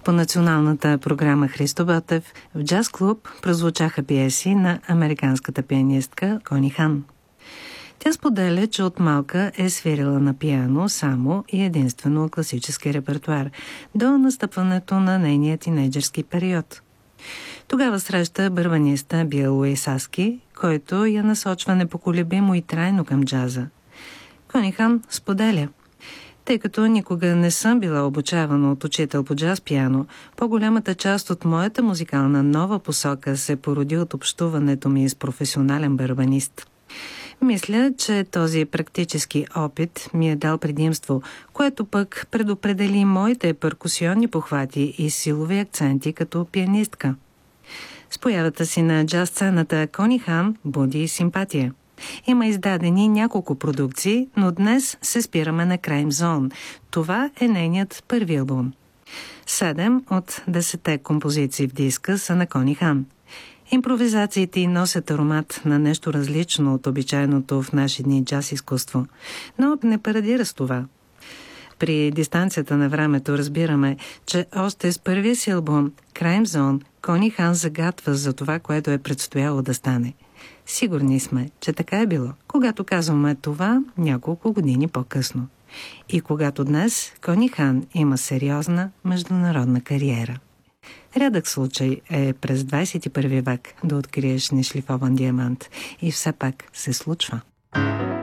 По националната програма Христо Ботев в джаз клуб прозвучаха пиеси на американската пианистка Кони Хан. Тя споделя, че от малка е свирила на пиано само и единствено класически репертуар до настъпването на нейния тинейджърски период. Тогава среща барабаниста Бил Уейсаски, който я насочва непоколебимо и трайно към джаза. Кони Хан споделя: тъй като никога не съм била обучавана от учител по джаз пиано, по-голямата част от моята музикална нова посока се породи от общуването ми с професионален барабанист. Мисля, че този практически опит ми е дал предимство, което пък предопредели моите перкусионни похвати и силови акценти като пианистка. С появата си на джаз сцената Кони Хан буди симпатия. Има издадени няколко продукции, но днес се спираме на Crime Zone. Това е нейният първи албум. 7 от 10 композиции в диска са на Кони Хан. Импровизациите й носят аромат на нещо различно от обичайното в наши дни джаз изкуство, но не парадира с това. При дистанцията на времето разбираме, че още с първия си албум Crime Zone Кони Хан загатва за това, което е предстояло да стане. Сигурни сме, че така е било, когато казваме това няколко години по-късно. И когато днес Кони Хан има сериозна международна кариера. Рядък случай е през 21 век да откриеш нешлифован диамант. И все пак се случва.